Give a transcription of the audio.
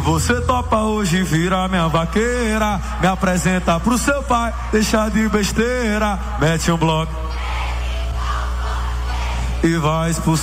você topa hoje virar minha vaqueira, me apresenta pro seu pai, deixa de besteira, mete um bloco e vai expulsar.